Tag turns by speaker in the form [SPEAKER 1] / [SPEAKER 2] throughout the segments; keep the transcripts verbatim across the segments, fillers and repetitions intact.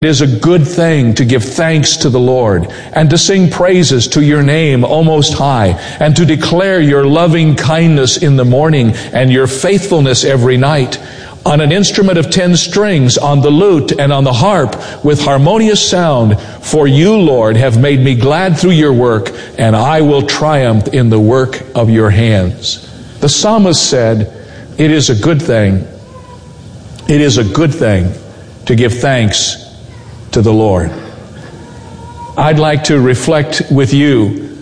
[SPEAKER 1] It is a good thing to give thanks to the Lord and to sing praises to your name, O Most High, and to declare your loving kindness in the morning and your faithfulness every night. On an instrument of ten strings, on the lute and on the harp with harmonious sound. For you, Lord, have made me glad through your work, and I will triumph in the work of your hands. The psalmist said, it is a good thing. It is a good thing to give thanks to the Lord. I'd like to reflect with you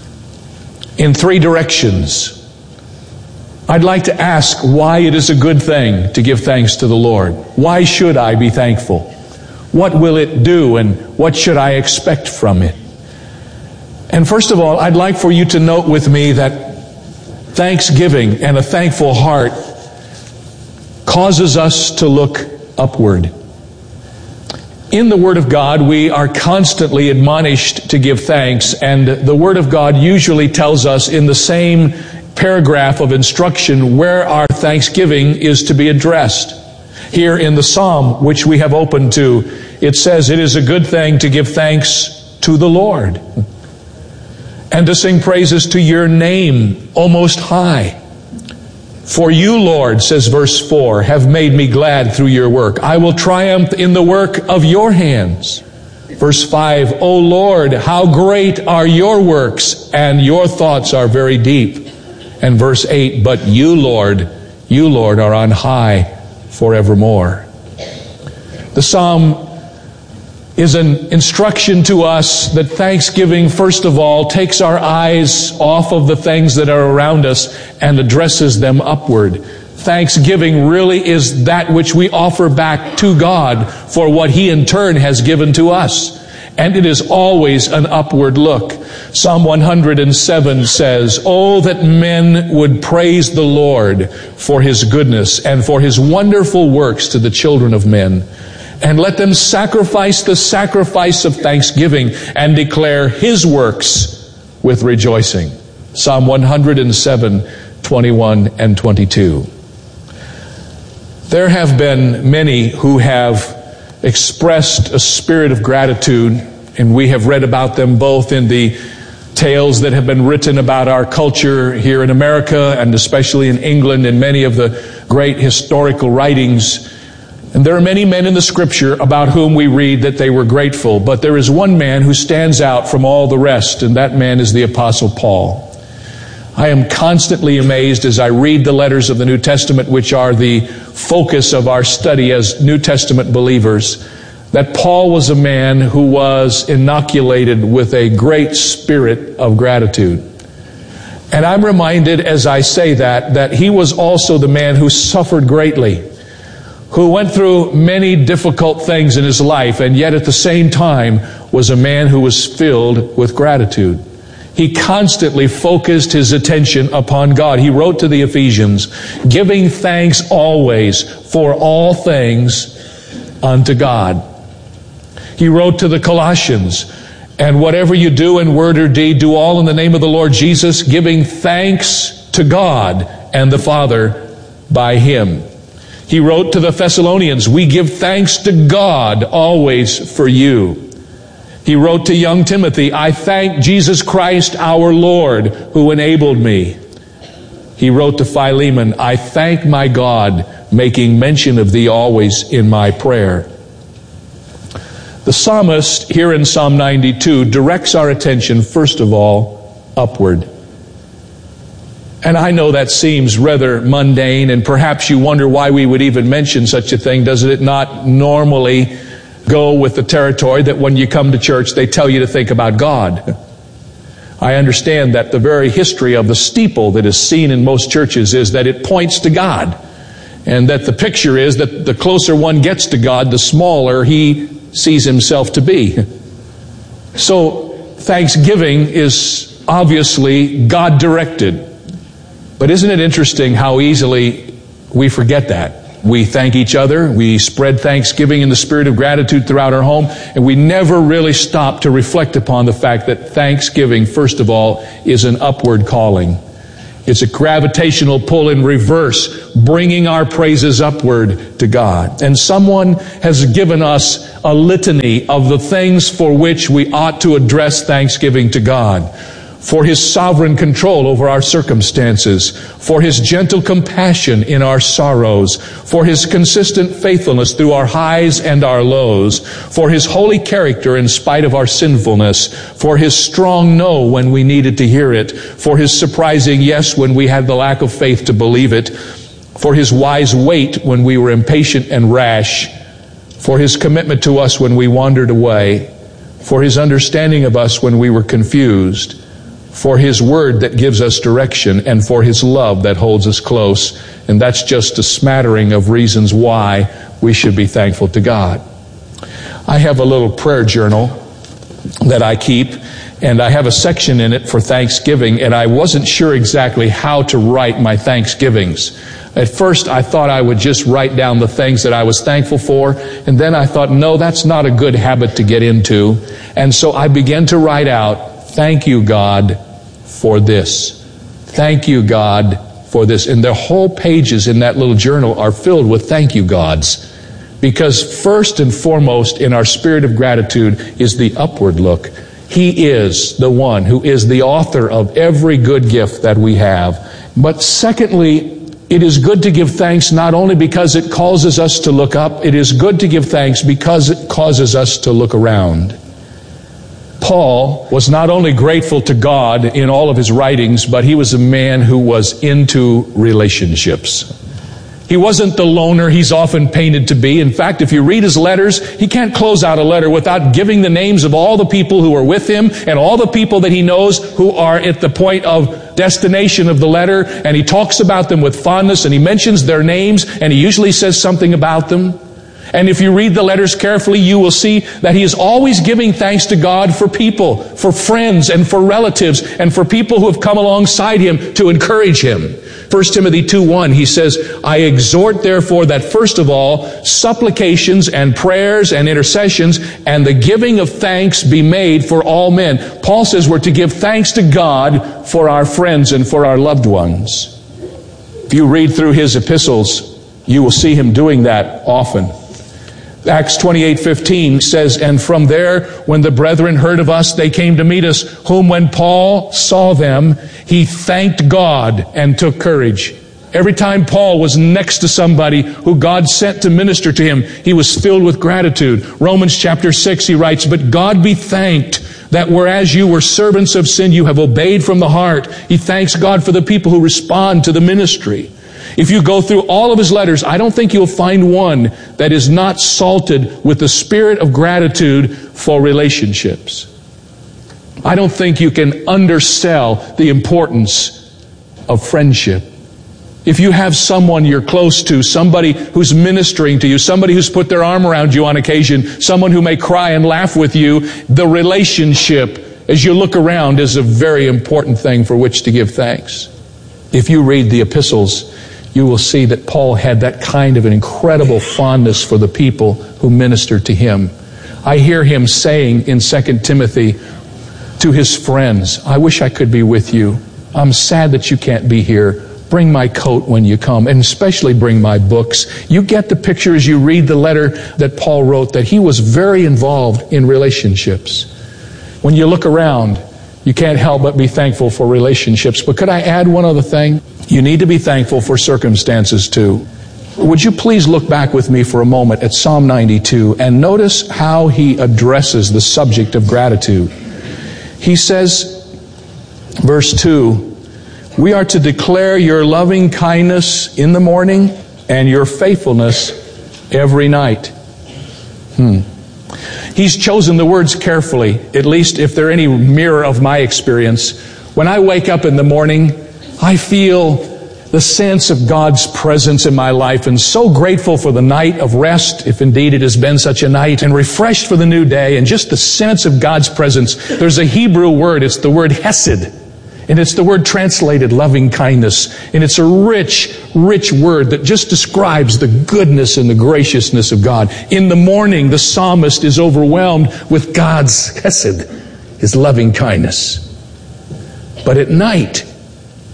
[SPEAKER 1] in three directions. I'd like to ask why it is a good thing to give thanks to the Lord. Why should I be thankful? What will it do, and what should I expect from it? And first of all, I'd like for you to note with me that thanksgiving and a thankful heart causes us to look upward. In the Word of God, we are constantly admonished to give thanks, and the Word of God usually tells us in the same paragraph of instruction where our thanksgiving is to be addressed. Here in the Psalm, which we have opened to, it says, it is a good thing to give thanks to the Lord and to sing praises to your name, O Most High. For you, Lord, says verse four, have made me glad through your work. I will triumph in the work of your hands. Verse five, O Lord, how great are your works, and your thoughts are very deep. And verse eight, but you, Lord, you, Lord, are on high forevermore. The psalm is an instruction to us that thanksgiving, first of all, takes our eyes off of the things that are around us and addresses them upward. Thanksgiving really is that which we offer back to God for what He in turn has given to us. And it is always an upward look. Psalm one hundred seven says, oh, that men would praise the Lord for His goodness and for His wonderful works to the children of men. And let them sacrifice the sacrifice of thanksgiving and declare His works with rejoicing. Psalm one hundred seven, twenty-one and twenty-two. There have been many who have expressed a spirit of gratitude, and we have read about them both in the tales that have been written about our culture here in America and especially in England in many of the great historical writings. And there are many men in the Scripture about whom we read that they were grateful, but there is one man who stands out from all the rest, and that man is the Apostle Paul. I am constantly amazed as I read the letters of the New Testament, which are the focus of our study as New Testament believers, that Paul was a man who was inoculated with a great spirit of gratitude. And I'm reminded as I say that, that he was also the man who suffered greatly, who went through many difficult things in his life, and yet at the same time was a man who was filled with gratitude. He constantly focused his attention upon God. He wrote to the Ephesians, giving thanks always for all things unto God. He wrote to the Colossians, and whatever you do in word or deed, do all in the name of the Lord Jesus, giving thanks to God and the Father by Him. He wrote to the Thessalonians, we give thanks to God always for you. He wrote to young Timothy, I thank Jesus Christ our Lord who enabled me. He wrote to Philemon, I thank my God, making mention of thee always in my prayer. The psalmist here in Psalm ninety-two directs our attention, first of all, upward. And I know that seems rather mundane, and perhaps you wonder why we would even mention such a thing. Does it not normally go with the territory that when you come to church, they tell you to think about God? I understand that the very history of the steeple that is seen in most churches is that it points to God, and that the picture is that the closer one gets to God, the smaller he sees himself to be. So thanksgiving is obviously God-directed. But isn't it interesting how easily we forget that? We thank each other, we spread thanksgiving in the spirit of gratitude throughout our home, and we never really stop to reflect upon the fact that thanksgiving, first of all, is an upward calling. It's a gravitational pull in reverse, bringing our praises upward to God. And someone has given us a litany of the things for which we ought to address thanksgiving to God. For His sovereign control over our circumstances, for His gentle compassion in our sorrows, for His consistent faithfulness through our highs and our lows, for His holy character in spite of our sinfulness, for His strong no when we needed to hear it, for His surprising yes when we had the lack of faith to believe it, for His wise wait when we were impatient and rash, for His commitment to us when we wandered away, for His understanding of us when we were confused, for His word that gives us direction, and for His love that holds us close. And that's just a smattering of reasons why we should be thankful to God. I have a little prayer journal that I keep, and I have a section in it for Thanksgiving, and I wasn't sure exactly how to write my Thanksgivings. At first, I thought I would just write down the things that I was thankful for, and then I thought, no, that's not a good habit to get into. And so I began to write out, thank you, God, for this. Thank you, God, for this. And the whole pages in that little journal are filled with thank you, Gods. Because first and foremost in our spirit of gratitude is the upward look. He is the one who is the author of every good gift that we have. But secondly, it is good to give thanks not only because it causes us to look up, it is good to give thanks because it causes us to look around. Paul was not only grateful to God in all of his writings, but he was a man who was into relationships. He wasn't the loner he's often painted to be. In fact, if you read his letters, he can't close out a letter without giving the names of all the people who are with him and all the people that he knows who are at the point of destination of the letter. And he talks about them with fondness, and he mentions their names, and he usually says something about them. And if you read the letters carefully, you will see that he is always giving thanks to God for people, for friends, and for relatives, and for people who have come alongside him to encourage him. First Timothy two one, he says, I exhort therefore that first of all, supplications and prayers and intercessions and the giving of thanks be made for all men. Paul says we're to give thanks to God for our friends and for our loved ones. If you read through his epistles, you will see him doing that often. Acts twenty-eight fifteen says, and from there, when the brethren heard of us, they came to meet us, whom when Paul saw them, he thanked God and took courage. Every time Paul was next to somebody who God sent to minister to him, he was filled with gratitude. Romans chapter six, he writes, but God be thanked that whereas you were servants of sin, you have obeyed from the heart. He thanks God for the people who respond to the ministry. If you go through all of his letters, I don't think you'll find one that is not salted with the spirit of gratitude for relationships. I don't think you can undersell the importance of friendship. If you have someone you're close to, somebody who's ministering to you, somebody who's put their arm around you on occasion, someone who may cry and laugh with you, the relationship, as you look around, is a very important thing for which to give thanks. If you read the epistles, you will see that Paul had that kind of an incredible fondness for the people who ministered to him. I hear him saying in Second Timothy to his friends, I wish I could be with you. I'm sad that you can't be here. Bring my coat when you come, and especially bring my books. You get the picture as you read the letter that Paul wrote that he was very involved in relationships. When you look around, you can't help but be thankful for relationships. But could I add one other thing? You need to be thankful for circumstances too. Would you please look back with me for a moment at Psalm ninety-two and notice how he addresses the subject of gratitude. He says, verse two, we are to declare your loving kindness in the morning and your faithfulness every night. Hmm. He's chosen the words carefully, at least if they're any mirror of my experience. When I wake up in the morning, I feel the sense of God's presence in my life, and so grateful for the night of rest, if indeed it has been such a night, and refreshed for the new day, and just the sense of God's presence. There's a Hebrew word, it's the word hesed, and it's the word translated loving kindness, and it's a rich, rich word that just describes the goodness and the graciousness of God. In the morning, the psalmist is overwhelmed with God's hesed, his loving kindness. But at night,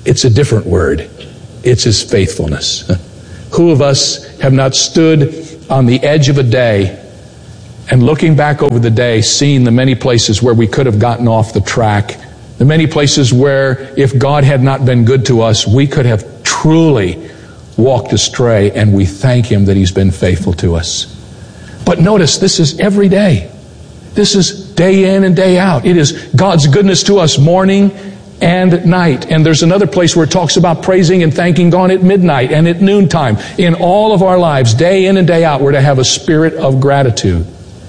[SPEAKER 1] It's a different word. It's His faithfulness. Who of us have not stood on the edge of a day and looking back over the day, seeing the many places where we could have gotten off the track, the many places where if God had not been good to us, we could have truly walked astray, and we thank Him that He's been faithful to us. But notice, this is every day. This is day in and day out. It is God's goodness to us morning and night. And there's another place where it talks about praising and thanking God at midnight and at noontime. In all of our lives, day in and day out, we're to have a spirit of gratitude,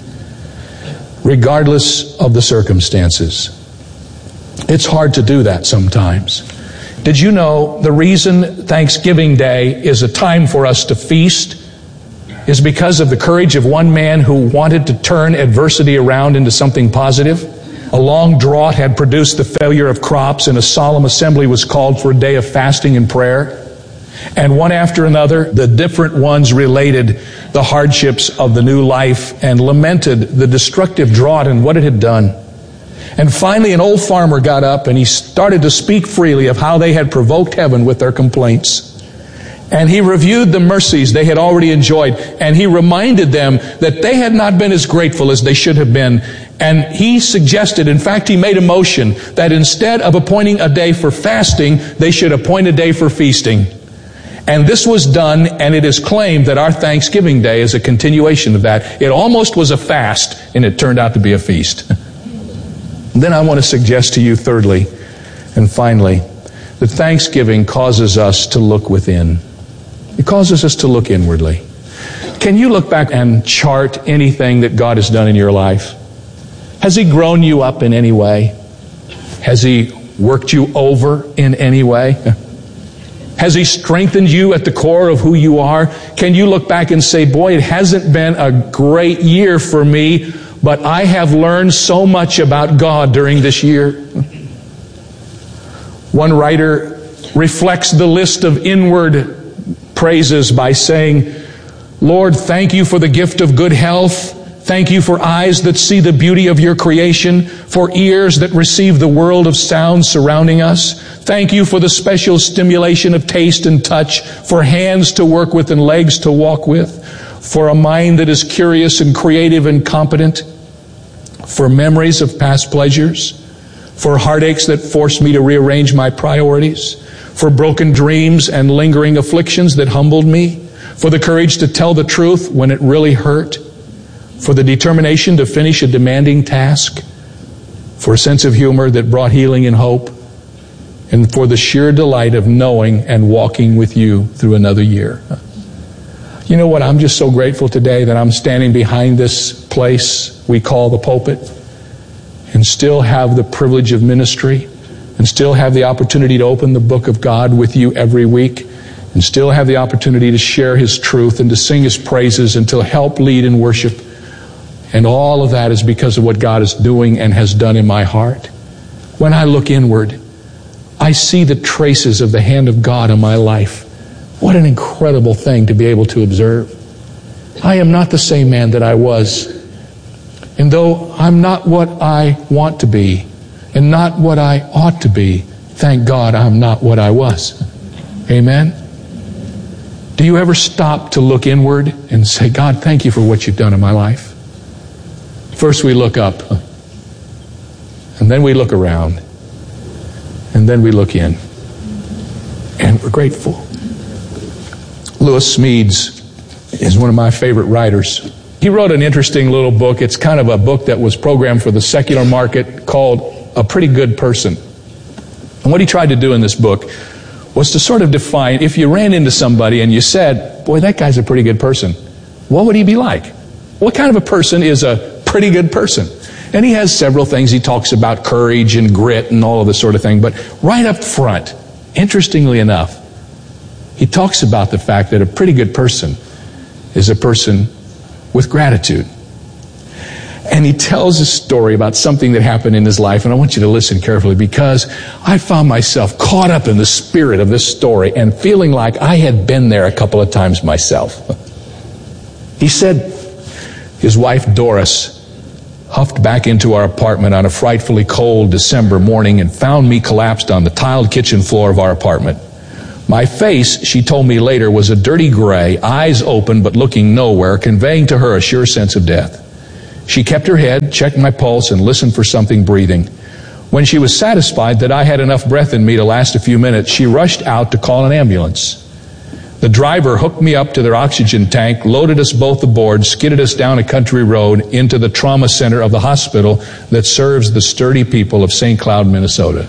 [SPEAKER 1] regardless of the circumstances. It's hard to do that sometimes. Did you know the reason Thanksgiving Day is a time for us to feast is because of the courage of one man who wanted to turn adversity around into something positive? A long drought had produced the failure of crops, and a solemn assembly was called for a day of fasting and prayer. And one after another, the different ones related the hardships of the new life and lamented the destructive drought and what it had done. And finally, an old farmer got up and he started to speak freely of how they had provoked heaven with their complaints. And he reviewed the mercies they had already enjoyed, and he reminded them that they had not been as grateful as they should have been. And he suggested, in fact, he made a motion that instead of appointing a day for fasting, they should appoint a day for feasting. And this was done, and it is claimed that our Thanksgiving Day is a continuation of that. It almost was a fast, and it turned out to be a feast. Then I want to suggest to you, thirdly and finally, that Thanksgiving causes us to look within. It causes us to look inwardly. Can you look back and chart anything that God has done in your life? Has He grown you up in any way? Has He worked you over in any way? Has He strengthened you at the core of who you are? Can you look back and say, boy, it hasn't been a great year for me, but I have learned so much about God during this year? One writer reflects the list of inward praises by saying, Lord, thank you for the gift of good health. Thank you for eyes that see the beauty of your creation, for ears that receive the world of sound surrounding us. Thank you for the special stimulation of taste and touch, for hands to work with and legs to walk with, for a mind that is curious and creative and competent, for memories of past pleasures, for heartaches that forced me to rearrange my priorities, for broken dreams and lingering afflictions that humbled me, for the courage to tell the truth when it really hurt, for the determination to finish a demanding task, for a sense of humor that brought healing and hope, and for the sheer delight of knowing and walking with you through another year. You know what? I'm just so grateful today that I'm standing behind this place we call the pulpit and still have the privilege of ministry and still have the opportunity to open the book of God with you every week and still have the opportunity to share His truth and to sing His praises and to help lead in worship. And all of that is because of what God is doing and has done in my heart. When I look inward, I see the traces of the hand of God in my life. What an incredible thing to be able to observe. I am not the same man that I was. And though I'm not what I want to be and not what I ought to be, thank God I'm not what I was. Amen? Do you ever stop to look inward and say, God, thank you for what you've done in my life? First we look up, and then we look around, and then we look in, and we're grateful. Lewis Smedes is one of my favorite writers. He wrote an interesting little book. It's kind of a book that was programmed for the secular market called A Pretty Good Person. And what he tried to do in this book was to sort of define, if you ran into somebody and you said, boy, that guy's a pretty good person, what would he be like? What kind of a person is a pretty good person? And he has several things. He talks about courage and grit and all of this sort of thing. But right up front, interestingly enough, he talks about the fact that a pretty good person is a person with gratitude. And he tells a story about something that happened in his life, and I want you to listen carefully because I found myself caught up in the spirit of this story and feeling like I had been there a couple of times myself. He said his wife Doris huffed back into our apartment on a frightfully cold December morning and found me collapsed on the tiled kitchen floor of our apartment. My face, she told me later, was a dirty gray, eyes open but looking nowhere, conveying to her a sure sense of death. She kept her head, checked my pulse, and listened for something breathing. When she was satisfied that I had enough breath in me to last a few minutes, she rushed out to call an ambulance. The driver hooked me up to their oxygen tank, loaded us both aboard, skidded us down a country road into the trauma center of the hospital that serves the sturdy people of Saint Cloud, Minnesota.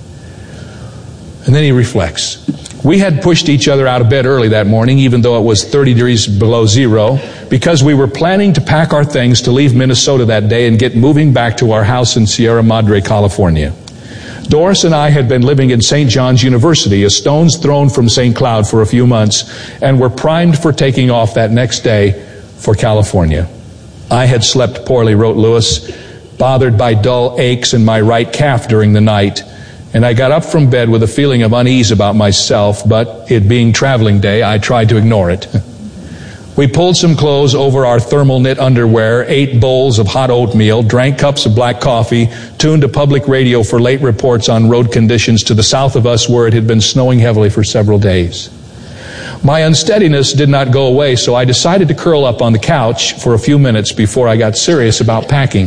[SPEAKER 1] And then he reflects. We had pushed each other out of bed early that morning, even though it was thirty degrees below zero, because we were planning to pack our things to leave Minnesota that day and get moving back to our house in Sierra Madre, California. Doris and I had been living in Saint John's University, a stone's throw from Saint Cloud, for a few months, and were primed for taking off that next day for California. I had slept poorly, wrote Lewis, bothered by dull aches in my right calf during the night, and I got up from bed with a feeling of unease about myself, but it being traveling day, I tried to ignore it. We pulled some clothes over our thermal knit underwear, ate bowls of hot oatmeal, drank cups of black coffee, tuned to public radio for late reports on road conditions to the south of us where it had been snowing heavily for several days. My unsteadiness did not go away, so I decided to curl up on the couch for a few minutes before I got serious about packing.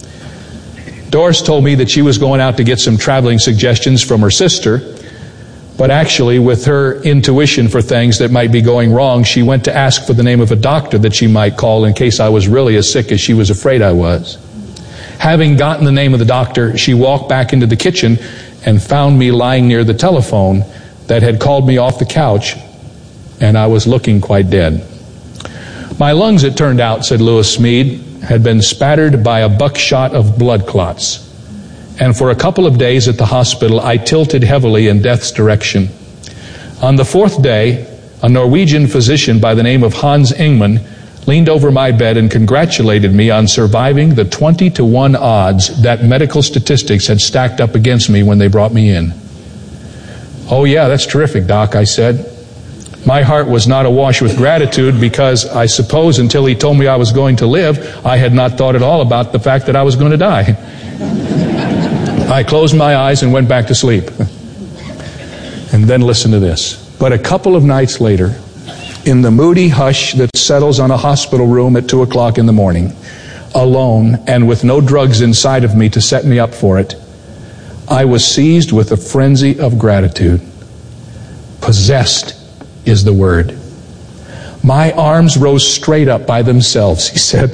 [SPEAKER 1] Doris told me that she was going out to get some traveling suggestions from her sister, but actually, with her intuition for things that might be going wrong, she went to ask for the name of a doctor that she might call in case I was really as sick as she was afraid I was. Having gotten the name of the doctor, she walked back into the kitchen and found me lying near the telephone that had called me off the couch, and I was looking quite dead. My lungs, it turned out, said Lewis Smead, had been spattered by a buckshot of blood clots. And for a couple of days at the hospital, I tilted heavily in death's direction. On the fourth day, a Norwegian physician by the name of Hans Ingman leaned over my bed and congratulated me on surviving the twenty to one odds that medical statistics had stacked up against me when they brought me in. Oh yeah, that's terrific, Doc, I said. My heart was not awash with gratitude because I suppose until he told me I was going to live, I had not thought at all about the fact that I was going to die. I closed my eyes and went back to sleep. And then listen to this. But a couple of nights later, in the moody hush that settles on a hospital room at two o'clock in the morning, alone and with no drugs inside of me to set me up for it, I was seized with a frenzy of gratitude. Possessed is the word. My arms rose straight up by themselves, he said.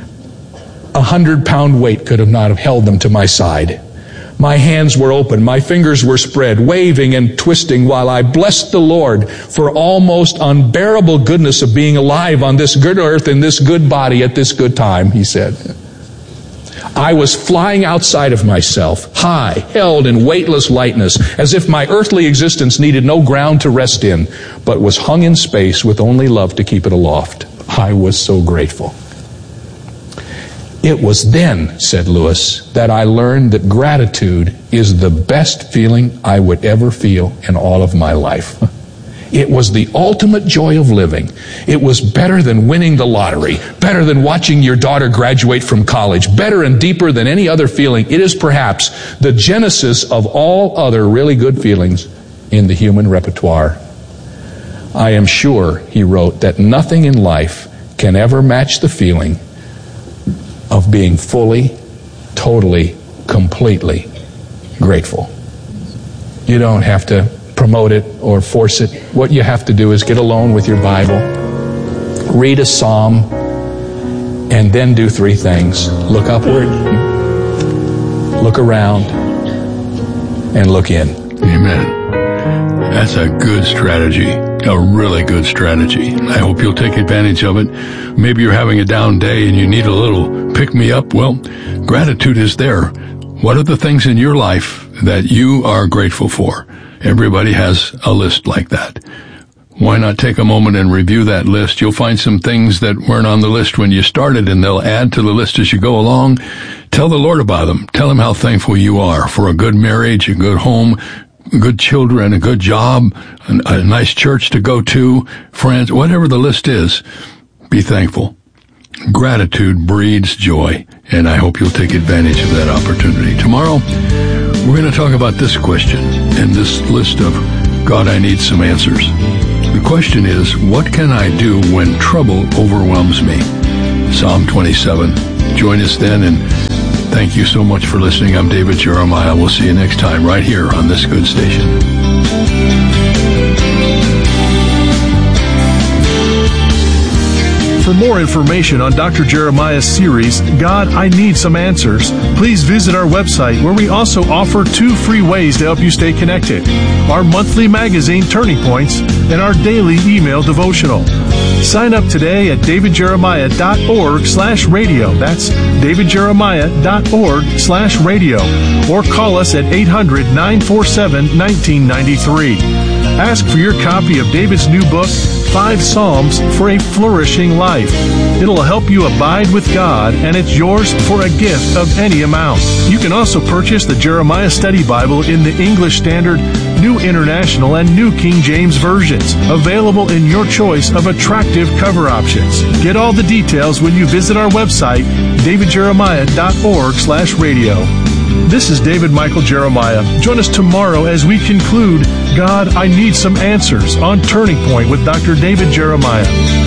[SPEAKER 1] A hundred pound weight could have not have held them to my side. My hands were open, my fingers were spread, waving and twisting while I blessed the Lord for almost unbearable goodness of being alive on this good earth in this good body at this good time, he said. I was flying outside of myself, high, held in weightless lightness, as if my earthly existence needed no ground to rest in, but was hung in space with only love to keep it aloft. I was so grateful. It was then, said Lewis, that I learned that gratitude is the best feeling I would ever feel in all of my life. It was the ultimate joy of living. It was better than winning the lottery, better than watching your daughter graduate from college, better and deeper than any other feeling. It is perhaps the genesis of all other really good feelings in the human repertoire. I am sure, he wrote, that nothing in life can ever match the feeling of being fully, totally, completely grateful. You don't have to promote it or force it. What you have to do is get alone with your Bible, read a psalm, and then do three things. Look upward, look around, and look in.
[SPEAKER 2] Amen. That's a good strategy. A really good strategy. I hope you'll take advantage of it. Maybe you're having a down day and you need a little pick-me-up. Well, gratitude is there. What are the things in your life that you are grateful for? Everybody has a list like that. Why not take a moment and review that list? You'll find some things that weren't on the list when you started, and they'll add to the list as you go along. Tell the Lord about them. Tell him how thankful you are for a good marriage, a good home, good children, a good job, a nice church to go to, friends, whatever the list is. Be thankful. Gratitude breeds joy, and I hope you'll take advantage of that opportunity. Tomorrow, we're going to talk about this question in this list of God, I need some answers. The question is, what can I do when trouble overwhelms me? Psalm twenty-seven. Join us then, and thank you so much for listening. I'm David Jeremiah. We'll see you next time right here on this good station.
[SPEAKER 3] For more information on Doctor Jeremiah's series, God, I Need Some Answers, please visit our website, where we also offer two free ways to help you stay connected: our monthly magazine, Turning Points, and our daily email devotional. Sign up today at davidjeremiah.org slash radio. That's davidjeremiah.org slash radio. Or call us at eight hundred, nine four seven, one nine nine three. Ask for your copy of David's new book, Five Psalms for a Flourishing Life. It'll help you abide with God, and it's yours for a gift of any amount. You can also purchase the Jeremiah Study Bible in the English Standard, New International, and New King James versions, available in your choice of attractive cover options. Get all the details when you visit our website, davidjeremiah.org slash radio. This is David Michael Jeremiah. Join us tomorrow as we conclude God, I Need Some Answers on Turning Point with Doctor David Jeremiah.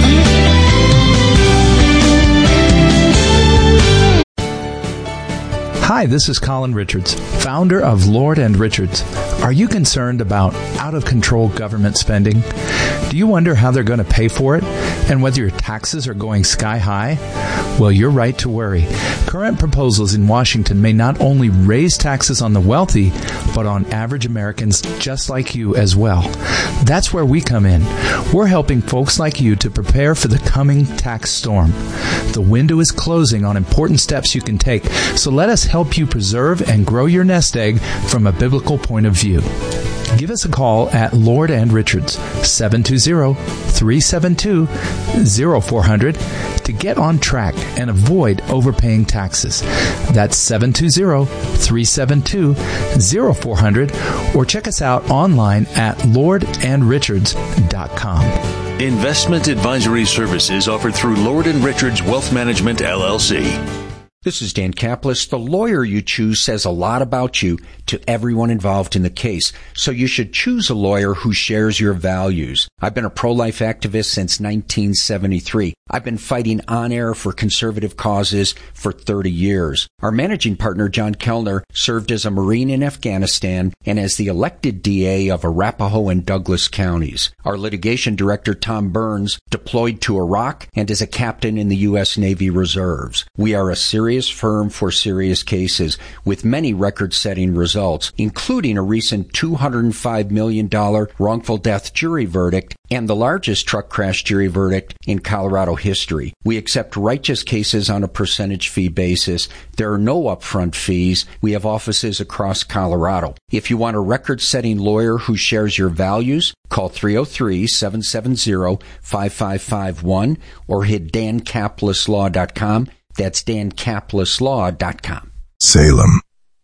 [SPEAKER 4] Hi, this is Colin Richards, founder of Lord and Richards. Are you concerned about out-of-control government spending? Do you wonder how they're going to pay for it and whether your taxes are going sky high? Well, you're right to worry. Current proposals in Washington may not only raise taxes on the wealthy, but on average Americans just like you as well. That's where we come in. We're helping folks like you to prepare for the coming tax storm. The window is closing on important steps you can take, so let us help you preserve and grow your nest egg from a biblical point of view. Give us a call at Lord and Richards, seven two zero, three seven two, zero four zero zero, to get on track and avoid overpaying taxes. That's seven two zero, three seven two, zero four zero zero, or check us out online at lord and richards dot com.
[SPEAKER 5] Investment advisory services offered through Lord and Richards Wealth Management, L L C.
[SPEAKER 6] This is Dan Kaplis. The lawyer you choose says a lot about you to everyone involved in the case, so you should choose a lawyer who shares your values. I've been a pro-life activist since nineteen seventy-three. I've been fighting on air for conservative causes for thirty years. Our managing partner, John Kellner, served as a Marine in Afghanistan and as the elected D A of Arapahoe and Douglas counties. Our litigation director, Tom Burns, deployed to Iraq and is a captain in the U S Navy Reserves. We are a serious firm for serious cases with many record-setting results, including a recent two hundred five million dollars wrongful death jury verdict and the largest truck crash jury verdict in Colorado history. We accept righteous cases on a percentage fee basis. There are no upfront fees. We have offices across Colorado. If you want a record-setting lawyer who shares your values, call three oh three, seven seven zero, five five five one or hit dan kaplis law dot com. That's dan kaplis law dot com.
[SPEAKER 7] Salem.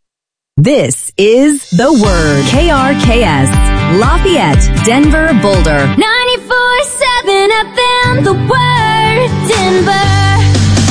[SPEAKER 8] This is The Word. K R K S, Lafayette, Denver, Boulder. ninety-four seven F M, The Word, Denver.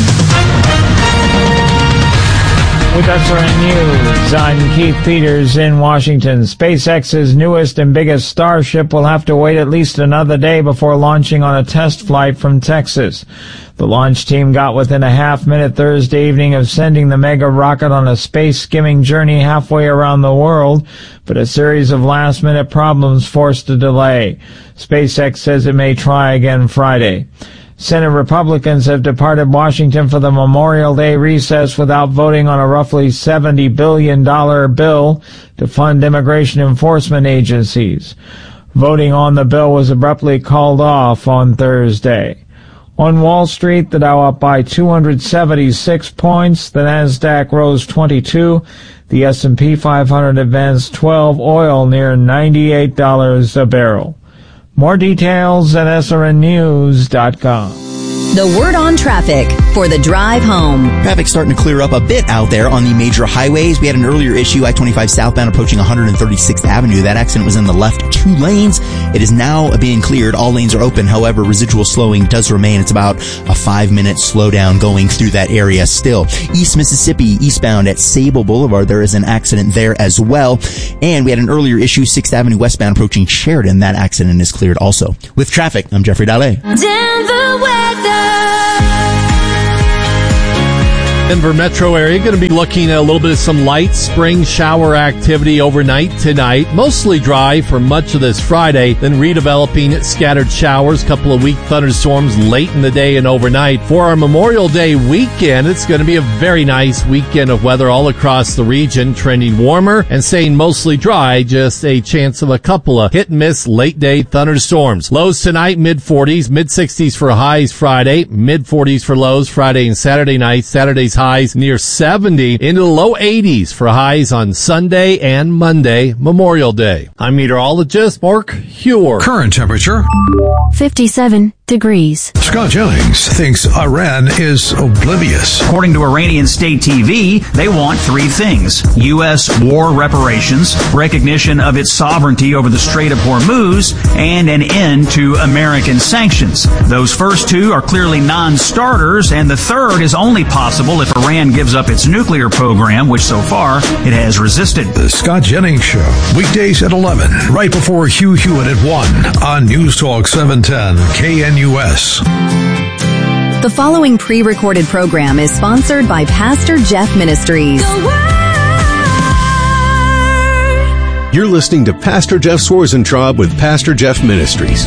[SPEAKER 9] With S R N News, I'm Keith Peters in Washington. SpaceX's newest and biggest Starship will have to wait at least another day before launching on a test flight from Texas. The launch team got within a half-minute Thursday evening of sending the mega rocket on a space-skimming journey halfway around the world, but a series of last-minute problems forced a delay. SpaceX says it may try again Friday. Senate Republicans have departed Washington for the Memorial Day recess without voting on a roughly seventy billion dollars bill to fund immigration enforcement agencies. Voting on the bill was abruptly called off on Thursday. On Wall Street, the Dow up by two hundred seventy-six points, the Nasdaq rose twenty-two, the S and P five hundred advanced twelve, oil near ninety-eight dollars a barrel. More details at S R N news dot com.
[SPEAKER 8] The Word on Traffic for the drive home.
[SPEAKER 7] Traffic's starting to clear up a bit out there on the major highways. We had an earlier issue, I twenty-five southbound approaching one hundred thirty-sixth Avenue. That accident was in the left two lanes. It is now being cleared. All lanes are open. However, residual slowing does remain. It's about a five-minute slowdown going through that area still. East Mississippi, eastbound at Sable Boulevard, there is an accident there as well. And we had an earlier issue, sixth Avenue westbound approaching Sheridan. That accident is cleared also. With traffic, I'm Jeffrey Dalle.
[SPEAKER 8] Denver weather.
[SPEAKER 10] Denver metro area going to be looking at a little bit of some light spring shower activity overnight tonight. Mostly dry for much of this Friday, then redeveloping scattered showers, couple of weak thunderstorms late in the day and overnight. For our Memorial Day weekend, it's going to be a very nice weekend of weather all across the region, trending warmer and staying mostly dry, just a chance of a couple of hit and miss late day thunderstorms. Lows tonight, mid forties, mid sixties for highs Friday, mid forties for lows Friday and Saturday night. Saturday's highs near seventy, into the low eighties for highs on Sunday and Monday, Memorial Day. I'm meteorologist Mark Huer.
[SPEAKER 11] Current temperature
[SPEAKER 12] fifty-seven degrees.
[SPEAKER 11] Scott Jennings thinks Iran is oblivious.
[SPEAKER 13] According to Iranian state T V, they want three things: U S war reparations, recognition of its sovereignty over the Strait of Hormuz, and an end to American sanctions. Those first two are clearly non-starters, and the third is only possible if Iran gives up its nuclear program, which so far it has resisted.
[SPEAKER 11] The Scott Jennings Show, weekdays at eleven, right before Hugh Hewitt at one on News Talk seven ten K N U S.
[SPEAKER 8] The following pre-recorded program is sponsored by Pastor Jeff Ministries.
[SPEAKER 14] You're listening to Pastor Jeff Swarzentraub with Pastor Jeff Ministries.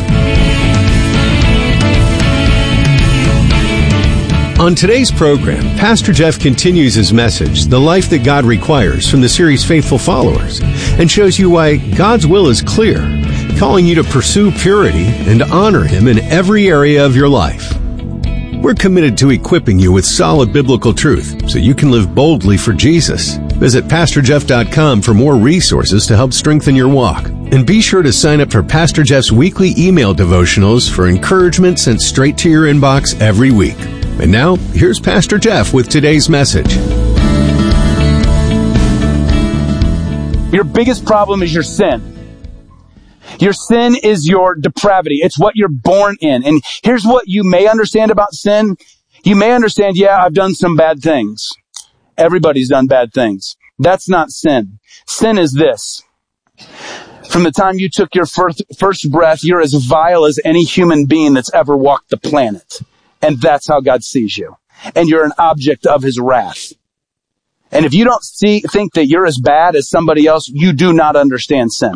[SPEAKER 14] On today's program, Pastor Jeff continues his message, The Life That God Requires, from the series Faithful Followers, and shows you why God's will is clear, calling you to pursue purity and to honor Him in every area of your life. We're committed to equipping you with solid biblical truth so you can live boldly for Jesus. Visit pastor jeff dot com for more resources to help strengthen your walk. And be sure to sign up for Pastor Jeff's weekly email devotionals for encouragement sent straight to your inbox every week. And now, here's Pastor Jeff with today's message.
[SPEAKER 15] Your biggest problem is your sin. Your sin is your depravity. It's what you're born in. And here's what you may understand about sin. You may understand, yeah, I've done some bad things. Everybody's done bad things. That's not sin. Sin is this. From the time you took your first, first breath, you're as vile as any human being that's ever walked the planet. And that's how God sees you. And you're an object of His wrath. And if you don't see, think that you're as bad as somebody else, you do not understand sin.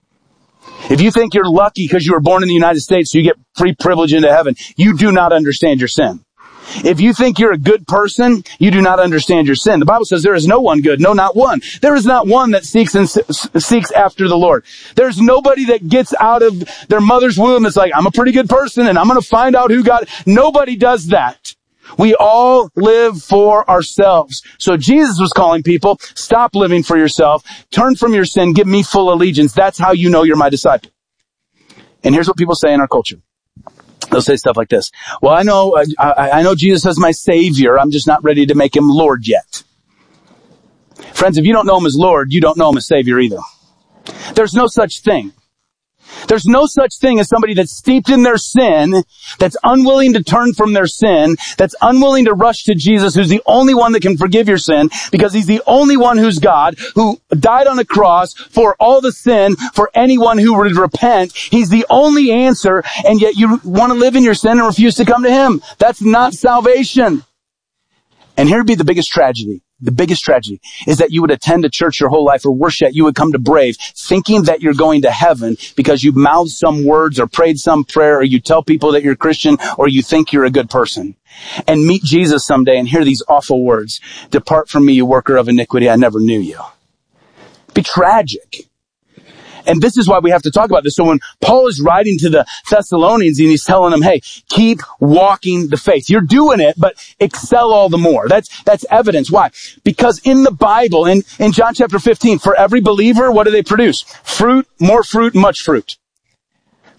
[SPEAKER 15] If you think you're lucky because you were born in the United States so you get free privilege into heaven, you do not understand your sin. If you think you're a good person, you do not understand your sin. The Bible says there is no one good, no, not one. There is not one that seeks and seeks after the Lord. There's nobody that gets out of their mother's womb that's like, I'm a pretty good person and I'm going to find out who God. Nobody does that. We all live for ourselves. So Jesus was calling people, stop living for yourself, turn from your sin, give me full allegiance. That's how you know you're my disciple. And here's what people say in our culture. They'll say stuff like this. Well, I know, I, I know Jesus as my Savior. I'm just not ready to make Him Lord yet. Friends, if you don't know Him as Lord, you don't know Him as Savior either. There's no such thing. There's no such thing as somebody that's steeped in their sin, that's unwilling to turn from their sin, that's unwilling to rush to Jesus, who's the only one that can forgive your sin, because He's the only one who's God, who died on the cross for all the sin, for anyone who would repent. He's the only answer, and yet you want to live in your sin and refuse to come to Him. That's not salvation. And here'd be the biggest tragedy. The biggest tragedy is that you would attend a church your whole life, or worse yet, you would come to Brave thinking that you're going to heaven because you mouthed some words or prayed some prayer, or you tell people that you're Christian, or you think you're a good person, and meet Jesus someday and hear these awful words. Depart from me, you worker of iniquity. I never knew you. It'd be tragic. And this is why we have to talk about this. So when Paul is writing to the Thessalonians and he's telling them, hey, keep walking the faith. You're doing it, but excel all the more. That's, that's evidence. Why? Because in the Bible, in, in John chapter fifteen, for every believer, what do they produce? Fruit, more fruit, much fruit.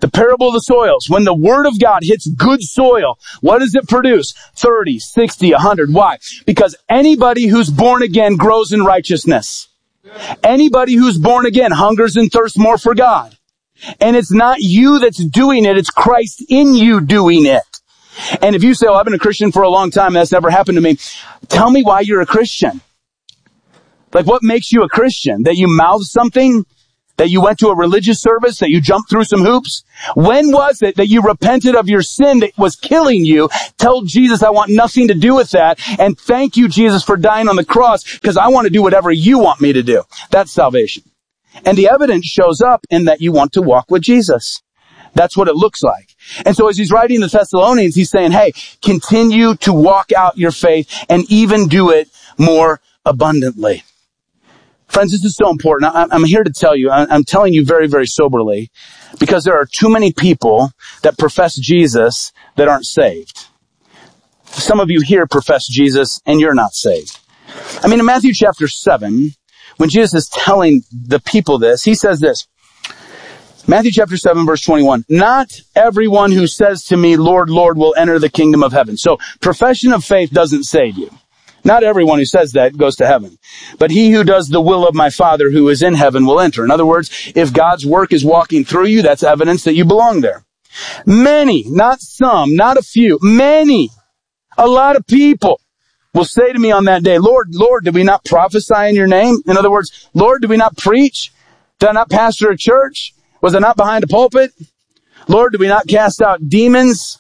[SPEAKER 15] The parable of the soils. When the word of God hits good soil, what does it produce? thirty, sixty, one hundred. Why? Because anybody who's born again grows in righteousness. Anybody who's born again hungers and thirsts more for God. And it's not you that's doing it, it's Christ in you doing it. And if you say, oh, I've been a Christian for a long time, that's never happened to me. Tell me why you're a Christian. Like, what makes you a Christian? That you mouth something? That you went to a religious service? That you jumped through some hoops? When was it that you repented of your sin that was killing you? Tell Jesus, I want nothing to do with that. And thank you, Jesus, for dying on the cross, because I want to do whatever you want me to do. That's salvation. And the evidence shows up in that you want to walk with Jesus. That's what it looks like. And so as he's writing the Thessalonians, he's saying, hey, continue to walk out your faith and even do it more abundantly. Friends, this is so important. I'm here to tell you, I'm telling you very, very soberly, because there are too many people that profess Jesus that aren't saved. Some of you here profess Jesus and you're not saved. I mean, in Matthew chapter seven, when Jesus is telling the people this, he says this. Matthew chapter seven, verse twenty-one. Not everyone who says to me, Lord, Lord, will enter the kingdom of heaven. So profession of faith doesn't save you. Not everyone who says that goes to heaven. But he who does the will of my Father who is in heaven will enter. In other words, if God's work is walking through you, that's evidence that you belong there. Many, not some, not a few, many, a lot of people will say to me on that day, Lord, Lord, did we not prophesy in your name? In other words, Lord, did we not preach? Did I not pastor a church? Was I not behind a pulpit? Lord, did we not cast out demons?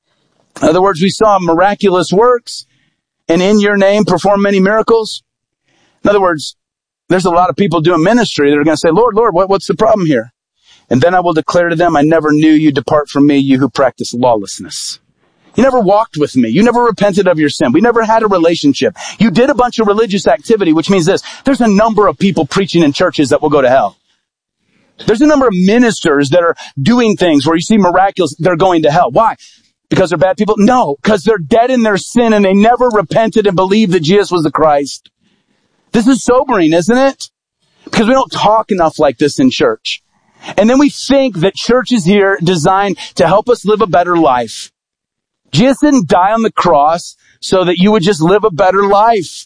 [SPEAKER 15] In other words, we saw miraculous works and in your name perform many miracles. In other words, there's a lot of people doing ministry that are going to say, Lord, Lord, what, what's the problem here? And then I will declare to them, I never knew you. Depart from me, you who practice lawlessness. You never walked with me. You never repented of your sin. We never had a relationship. You did a bunch of religious activity, which means this. There's a number of people preaching in churches that will go to hell. There's a number of ministers that are doing things where you see miraculous, they're going to hell. Why? Because they're bad people? No, because they're dead in their sin and they never repented and believed that Jesus was the Christ. This is sobering, isn't it? Because we don't talk enough like this in church. And then we think that church is here designed to help us live a better life. Jesus didn't die on the cross so that you would just live a better life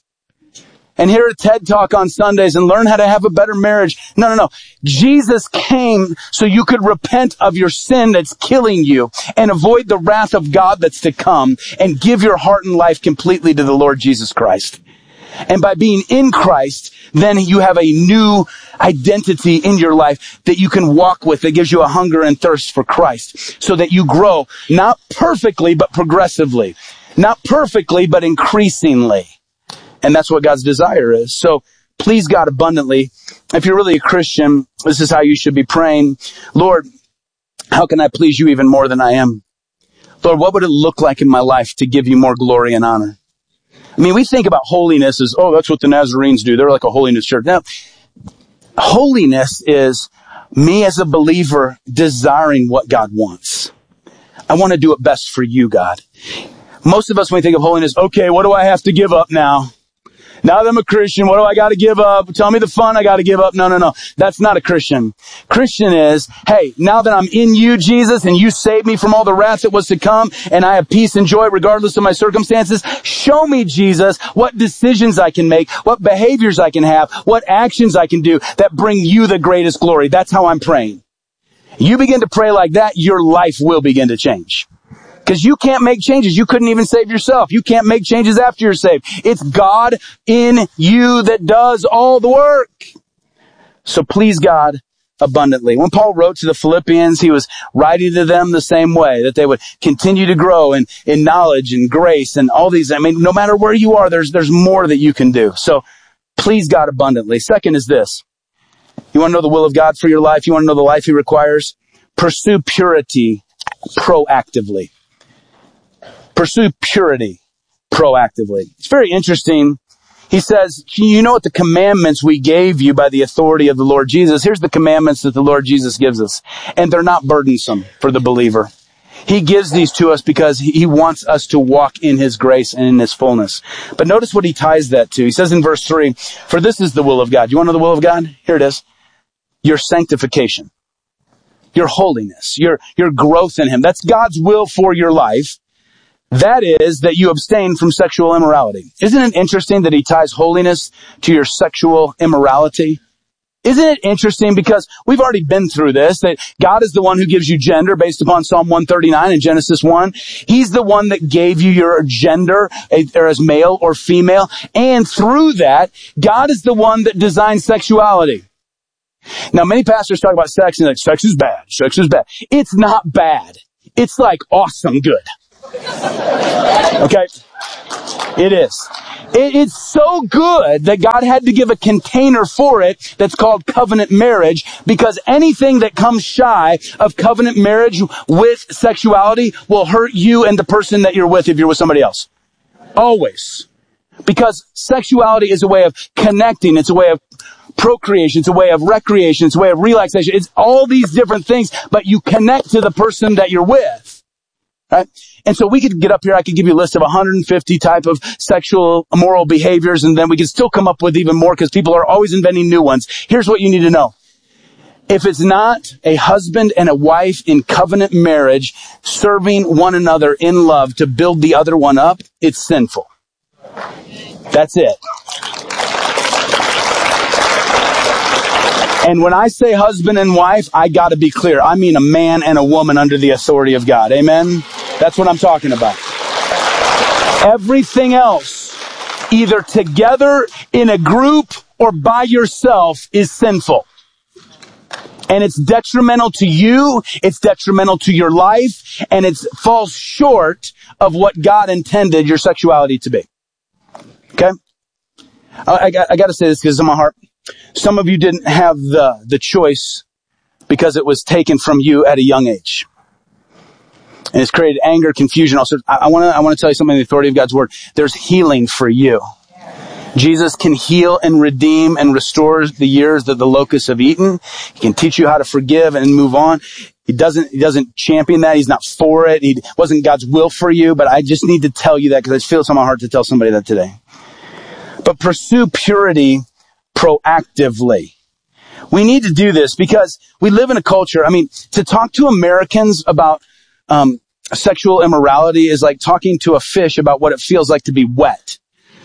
[SPEAKER 15] and hear a TED Talk on Sundays and learn how to have a better marriage. No, no, no. Jesus came so you could repent of your sin that's killing you and avoid the wrath of God that's to come and give your heart and life completely to the Lord Jesus Christ. And by being in Christ, then you have a new identity in your life that you can walk with that gives you a hunger and thirst for Christ so that you grow not perfectly, but progressively. Not perfectly, but increasingly. And that's what God's desire is. So please God abundantly. If you're really a Christian, this is how you should be praying. Lord, how can I please you even more than I am? Lord, what would it look like in my life to give you more glory and honor? I mean, we think about holiness as, oh, that's what the Nazarenes do. They're like a holiness church. Now, holiness is me as a believer desiring what God wants. I want to do it best for you, God. Most of us, when we think of holiness, okay, what do I have to give up now? Now that I'm a Christian, what do I got to give up? Tell me the fun I got to give up. No, no, no. That's not a Christian. Christian is, hey, now that I'm in you, Jesus, and you saved me from all the wrath that was to come, and I have peace and joy regardless of my circumstances, show me, Jesus, what decisions I can make, what behaviors I can have, what actions I can do that bring you the greatest glory. That's how I'm praying. You begin to pray like that, your life will begin to change. Because you can't make changes. You couldn't even save yourself. You can't make changes after you're saved. It's God in you that does all the work. So please God abundantly. When Paul wrote to the Philippians, he was writing to them the same way, that they would continue to grow in, in knowledge and grace and all these. I mean, no matter where you are, there's, there's more that you can do. So please God abundantly. Second is this. You want to know the will of God for your life? You want to know the life he requires? Pursue purity proactively. Pursue purity proactively. It's very interesting. He says, you know what the commandments we gave you by the authority of the Lord Jesus? Here's the commandments that the Lord Jesus gives us. And they're not burdensome for the believer. He gives these to us because he wants us to walk in his grace and in his fullness. But notice what he ties that to. He says in verse three, for this is the will of God. You want to know the will of God? Here it is. Your sanctification. your holiness, your, your growth in him. That's God's will for your life. That is that you abstain from sexual immorality. Isn't it interesting that he ties holiness to your sexual immorality? Isn't it interesting because we've already been through this, that God is the one who gives you gender based upon Psalm one thirty-nine in Genesis one. He's the one that gave you your gender, or as male or female. And through that, God is the one that designed sexuality. Now, many pastors talk about sex and like, sex is bad. Sex is bad. It's not bad. It's like awesome good. Okay? It is. It, it's so good that God had to give a container for it that's called covenant marriage, because anything that comes shy of covenant marriage with sexuality will hurt you and the person that you're with if you're with somebody else. Always. Because sexuality is a way of connecting. It's a way of procreation. It's a way of recreation. It's a way of relaxation. It's all these different things, but you connect to the person that you're with. Right? And so we could get up here, I could give you a list of one hundred fifty type of sexual immoral behaviors, and then we could still come up with even more because people are always inventing new ones. Here's what you need to know. If it's not a husband and a wife in covenant marriage serving one another in love to build the other one up, it's sinful. That's it. And when I say husband and wife, I gotta be clear. I mean a man and a woman under the authority of God. Amen? That's what I'm talking about. Everything else, either together in a group or by yourself, is sinful. And it's detrimental to you, it's detrimental to your life, and it falls short of what God intended your sexuality to be. Okay? I, I, got, I gotta say this because it's in my heart. Some of you didn't have the, the choice because it was taken from you at a young age. And it's created anger, confusion. Also, I want to I want to tell you something in the authority of God's word. There's healing for you. Jesus can heal and redeem and restore the years that the locusts have eaten. He can teach you how to forgive and move on. He doesn't, he doesn't champion that. He's not for it. He wasn't God's will for you, but I just need to tell you that because I feel it's on my heart to tell somebody that today. But pursue purity proactively. We need to do this because we live in a culture. I mean, to talk to Americans about um sexual immorality is like talking to a fish about what it feels like to be wet.